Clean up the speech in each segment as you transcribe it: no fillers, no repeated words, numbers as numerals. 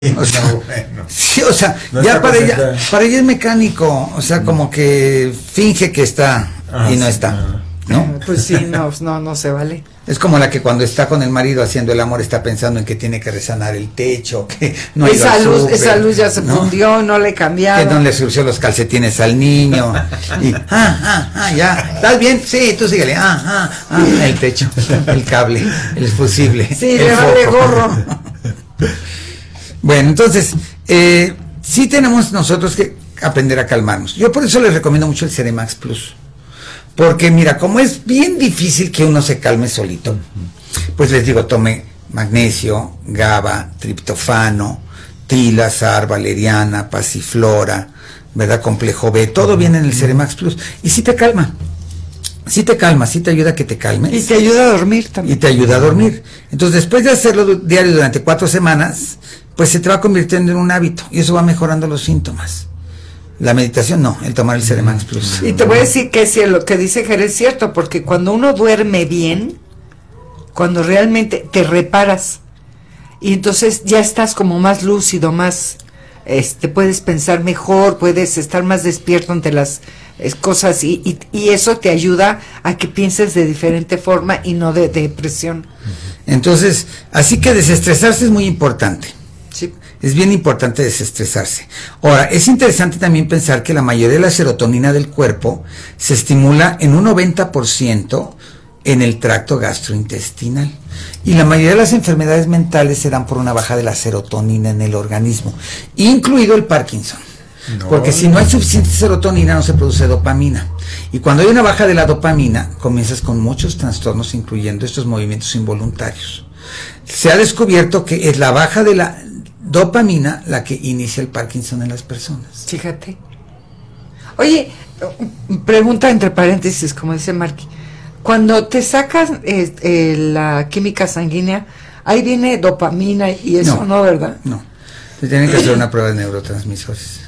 O sea, no, bueno. sí, o sea, No ya está para ella es mecánico, o sea, como que finge que está y no sí, está, ¿no? Pues sí, no se vale. Es como la que cuando está con el marido haciendo el amor está pensando en que tiene que resanar el techo, que no ha ido al súper, esa luz ya se fundió, no le he cambiado. que no le surció los calcetines al niño. Y, ya, ¿estás bien? Sí, tú síguele. El techo, el cable, el fusible. Sí, el le vale foco. gorro. Bueno, entonces, sí tenemos nosotros que aprender a calmarnos. Yo por eso les recomiendo mucho el Ceremax Plus. Porque mira, como es bien difícil que uno se calme solito, pues les digo, tome magnesio, GABA, triptofano, trilazar, valeriana, pasiflora, ¿verdad? Complejo B, todo viene en el Ceremax Plus. Y sí te calma, sí te ayuda a que te calmes. Y te ayuda a dormir también. Y te ayuda a dormir. Entonces, después de hacerlo diario durante 4 semanas, pues se te va convirtiendo en un hábito y eso va mejorando los síntomas. La meditación no, el tomar el Ceremax Plus. Y te voy a decir que si lo que dice Jerez es cierto, porque cuando uno duerme bien, cuando realmente te reparas, y entonces ya estás como más lúcido, más, puedes pensar mejor, puedes estar más despierto ante las cosas, y eso te ayuda a que pienses de diferente forma y no de depresión. Entonces, así que desestresarse es muy importante. Sí. Es bien importante desestresarse. Ahora, es interesante también pensar que la mayoría de la serotonina del cuerpo se estimula en un 90% en el tracto gastrointestinal. Y la mayoría de las enfermedades mentales se dan por una baja de la serotonina en el organismo, incluido el Parkinson. Porque si no hay suficiente serotonina no se produce dopamina. Y cuando hay una baja de la dopamina, comienzas con muchos trastornos, incluyendo estos movimientos involuntarios. Se ha descubierto que es la baja de la dopamina la que inicia el Parkinson en las personas. Fíjate. Oye, pregunta entre paréntesis, como dice Marky. Cuando te sacas la química sanguínea, ahí viene dopamina y eso, ¿no, verdad? No. Se tienen que hacer una prueba de neurotransmisores.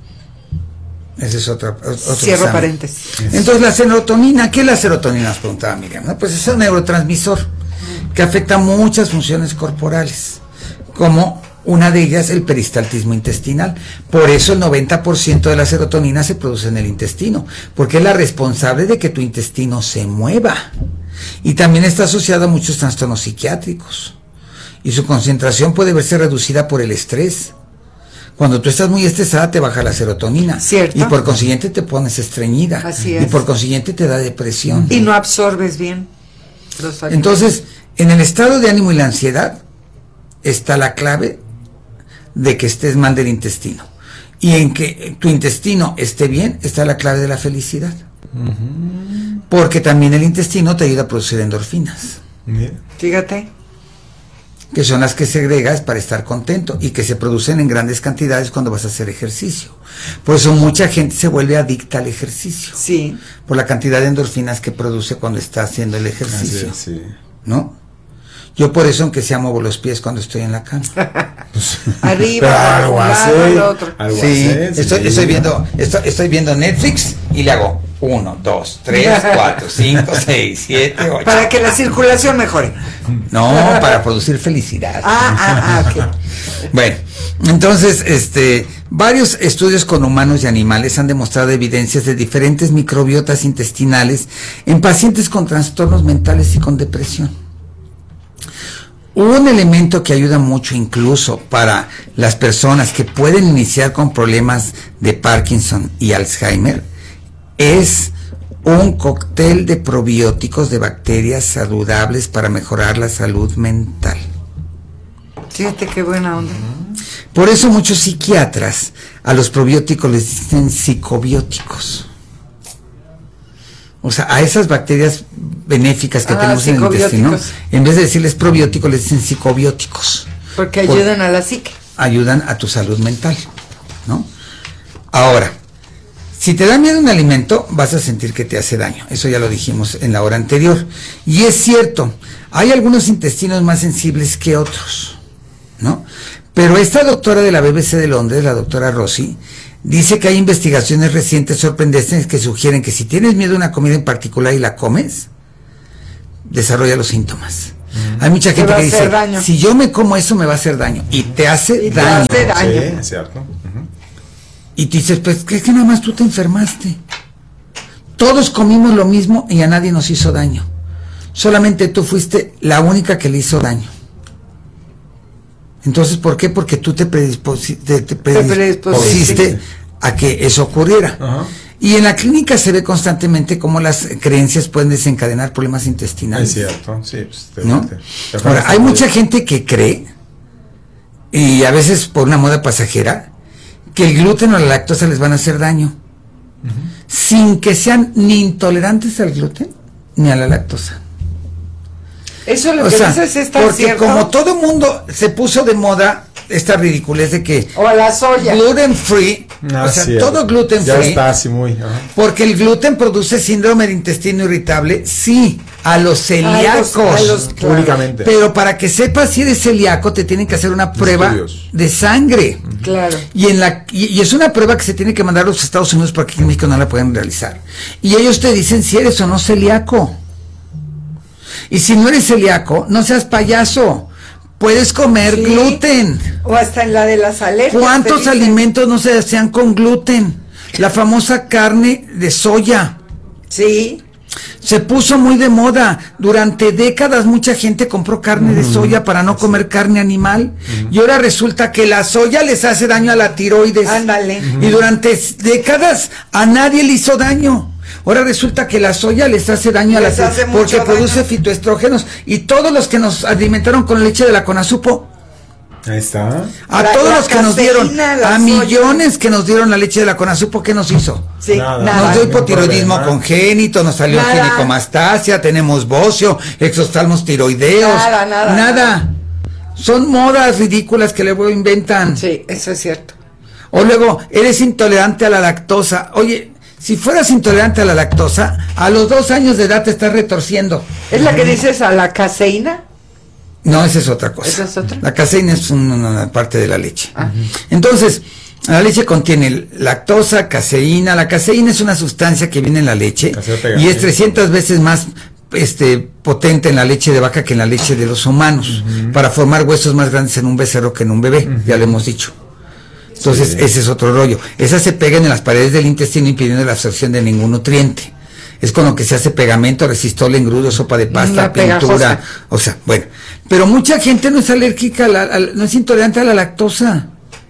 Ese es otro Cierro examen. paréntesis. Entonces la serotonina, ¿qué es la serotonina? Nos preguntaba Miriam, ¿no? Pues es un neurotransmisor que afecta muchas funciones corporales, como una de ellas el peristaltismo intestinal. Por eso el 90% de la serotonina se produce en el intestino, porque es la responsable de que tu intestino se mueva. Y también está asociado a muchos trastornos psiquiátricos. Y su concentración puede verse reducida por el estrés. Cuando tú estás muy estresada te baja la serotonina. ¿Cierto? Y por consiguiente te pones estreñida. Así es. Y por consiguiente te da depresión. Y no absorbes bien los alimentos. Entonces, en el estado de ánimo y la ansiedad está la clave de que estés mal del intestino. Y en que tu intestino esté bien está la clave de la felicidad. Porque también el intestino te ayuda a producir endorfinas. Fíjate. Que son las que segregas para estar contento y que se producen en grandes cantidades cuando vas a hacer ejercicio. Por eso mucha gente se vuelve adicta al ejercicio. Sí. Por la cantidad de endorfinas que produce cuando está haciendo el ejercicio. Sí. ¿No? Yo por eso, aunque sea, muevo los pies cuando estoy en la cama. Arriba, algo así. Sí, estoy viendo Netflix y le hago 1, 2, 3, 4, 5, 6, 7, 8. Para que la circulación mejore. No, para producir felicidad. Ok. Bueno, entonces, varios estudios con humanos y animales han demostrado evidencias de diferentes microbiotas intestinales en pacientes con trastornos mentales y con depresión. Un elemento que ayuda mucho incluso para las personas que pueden iniciar con problemas de Parkinson y Alzheimer es un cóctel de probióticos de bacterias saludables para mejorar la salud mental. Fíjate qué buena onda. Por eso muchos psiquiatras a los probióticos les dicen psicobióticos. O sea, a esas bacterias benéficas que tenemos en el intestino, en vez de decirles probióticos, les dicen psicobióticos. Porque ayudan a la psique. Ayudan a tu salud mental, ¿no? Ahora, si te da miedo un alimento, vas a sentir que te hace daño. Eso ya lo dijimos en la hora anterior. Y es cierto, hay algunos intestinos más sensibles que otros, ¿no? Pero esta doctora de la BBC de Londres, la doctora Rossi, dice que hay investigaciones recientes sorprendentes que sugieren que si tienes miedo a una comida en particular y la comes, desarrolla los síntomas. Hay mucha gente que dice, daño. si yo me como eso me va a hacer daño. Y te hace daño. Sí, es cierto. Y tú dices, pues, ¿crees que nada más tú te enfermaste? Todos comimos lo mismo y a nadie nos hizo daño. Solamente tú fuiste la única que le hizo daño. Entonces, ¿por qué? Porque tú te predispusiste a que eso ocurriera. Ajá. Y en la clínica se ve constantemente cómo las creencias pueden desencadenar problemas intestinales. Es cierto, sí. Pues, ¿No? Ahora, hay mucha gente que cree, y a veces por una moda pasajera, que el gluten o la lactosa les van a hacer daño, sin que sean ni intolerantes al gluten ni a la lactosa. Eso lo que dices está porque cierto. como todo mundo se puso de moda esta ridiculez de que o a la soya. gluten free, todo gluten ya free. está así muy. Porque el gluten produce síndrome de intestino irritable, sí, a los celíacos. Únicamente. Pero para que sepas si eres celíaco te tienen que hacer una prueba Estudios. de sangre. Claro. Y es una prueba que se tiene que mandar a los Estados Unidos porque aquí en México no la pueden realizar. Y ellos te dicen si eres o no celíaco. Y si no eres celíaco, no seas payaso. Puedes comer gluten. O hasta en la de las alergias. ¿Cuántos alimentos no se desean con gluten? La famosa carne de soya. Sí. Se puso muy de moda. Durante décadas mucha gente compró carne de soya para no comer carne animal. Y ahora resulta que la soya les hace daño a la tiroides. Ándale. Y durante décadas a nadie le hizo daño. Ahora resulta que la soya les hace daño a la tiroides porque produce fitoestrógenos. Y todos los que nos alimentaron con leche de la Conazupo, Ahí está. todos los que nos dieron, millones que nos dieron la leche de la Conazupo, ¿qué nos hizo? Sí, Nada. Nos dio hipotiroidismo congénito, nos salió ginicomastasia, tenemos bocio, exoftalmos tiroideos. Nada. Son modas ridículas que luego inventan. Sí, eso es cierto. O luego, eres intolerante a la lactosa. Oye, si fueras intolerante a la lactosa, a los 2 años de edad te estás retorciendo. ¿Es la que dices a la caseína? No, esa es otra cosa. ¿Esa es otra? La caseína es una parte de la leche. Entonces, la leche contiene lactosa, caseína. La caseína es una sustancia que viene en la leche y es 300 veces más potente en la leche de vaca que en la leche de los humanos, para formar huesos más grandes en un becerro que en un bebé, ya lo hemos dicho. Entonces, ese es otro rollo. Esas se pegan en las paredes del intestino impidiendo la absorción de ningún nutriente. Es con lo que se hace pegamento, resistol, engrudo, sopa de pasta, pintura. O sea, bueno. Pero mucha gente no es alérgica, no es intolerante a la lactosa.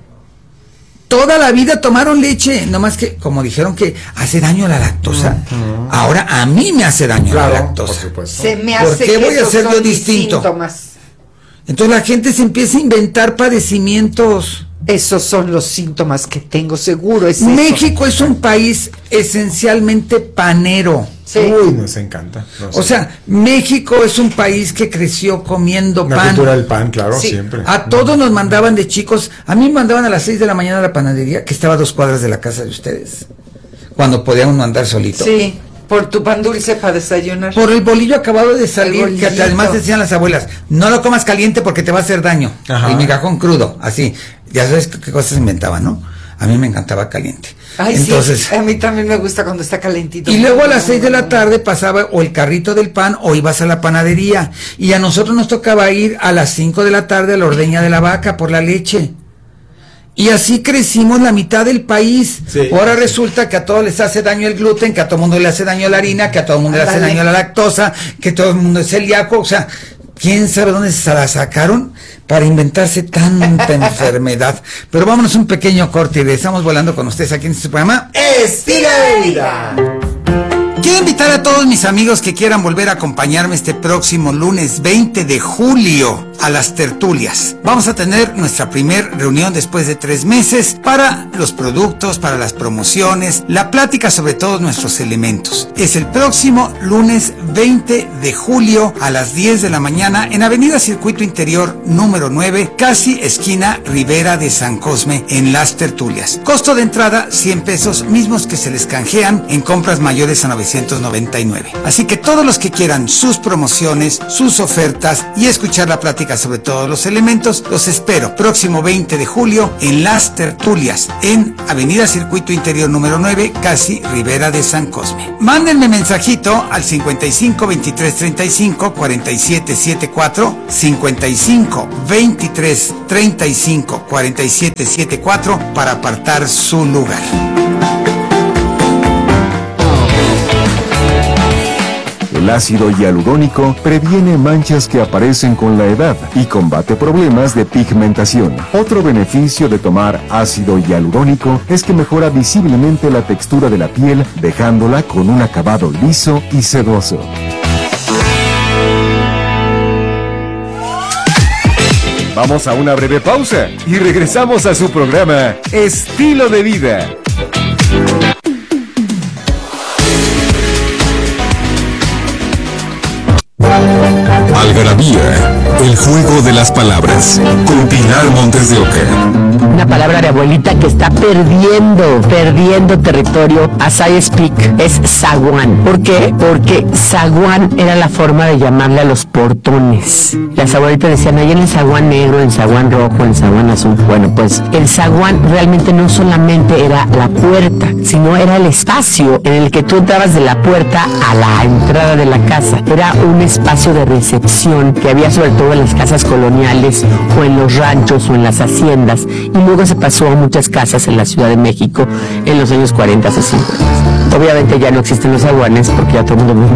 Toda la vida tomaron leche, nomás que, como dijeron que hace daño a la lactosa, ahora a mí me hace daño la lactosa. Por supuesto. Se me hace. ¿Por qué voy a hacer yo distinto? Entonces la gente se empieza a inventar padecimientos. Esos son los síntomas que tengo, seguro. México es un país esencialmente panero. Sí. Uy, nos encanta. O sea, México es un país que creció comiendo pan. La cultura del pan, claro, siempre. A todos nos mandaban de chicos. A mí me mandaban a las 6 de la mañana a la panadería, que estaba a 2 cuadras de la casa de ustedes. Cuando podíamos andar solito. Sí, por tu pan dulce para desayunar. Por el bolillo acabado de salir, que además decían las abuelas, no lo comas caliente porque te va a hacer daño. El migajón crudo, así. Ya sabes qué cosas inventaban, ¿no? A mí me encantaba caliente. Ay, entonces, sí, a mí también me gusta cuando está calentito. Y luego a las 6 de la tarde pasaba o el carrito del pan o ibas a la panadería. Y a nosotros nos tocaba ir a las 5 de la tarde a la ordeña de la vaca por la leche. Y así crecimos la mitad del país. Sí. Ahora resulta que a todos les hace daño el gluten, que a todo el mundo le hace daño la harina, que a todo el mundo le hace daño la lactosa, que todo el mundo es celíaco. O sea, ¿quién sabe dónde se la sacaron para inventarse tanta enfermedad? Pero vámonos un pequeño corte y regresamos volando con ustedes aquí en este programa Estilo de Vida. Quiero invitar a todos mis amigos que quieran volver a acompañarme este próximo lunes 20 de julio a las tertulias. Vamos a tener nuestra primer reunión después de 3 meses para los productos, para las promociones, la plática sobre todos nuestros elementos. Es el próximo lunes 20 de julio a las 10 de la mañana en Avenida Circuito Interior número 9, casi esquina Ribera de San Cosme, en las tertulias. Costo de entrada 100 pesos, mismos que se les canjean en compras mayores a 900 1999. Así que todos los que quieran sus promociones, sus ofertas y escuchar la plática sobre todos los elementos, los espero próximo 20 de julio en Las Tertulias, en Avenida Circuito Interior número 9, casi Ribera de San Cosme. Mándenme mensajito al 55 23 35 47 74, 55 23 35 47 74 para apartar su lugar. El ácido hialurónico previene manchas que aparecen con la edad y combate problemas de pigmentación. Otro beneficio de tomar ácido hialurónico es que mejora visiblemente la textura de la piel, dejándola con un acabado liso y sedoso. Vamos a una breve pausa y regresamos a su programa Estilo de Vida. Algarabía, el juego de las palabras, con Pilar Montes de Oca. Una palabra de abuelita que está perdiendo territorio as I speak, es zaguán. ¿Por qué? Porque zaguán era la forma de llamarle a los portones. Las abuelitas decían, ahí en el zaguán negro, en el zaguán rojo, en el zaguán azul. Bueno, pues el zaguán realmente no solamente era la puerta, sino era el espacio en el que tú entrabas de la puerta a la entrada de la casa. Era un espacio de recepción que había sobre todo en las casas coloniales o en los ranchos o en las haciendas, y luego se pasó a muchas casas en la Ciudad de México en los años 40 o 50. Obviamente ya no existen los zaguanes porque ya todo el mundo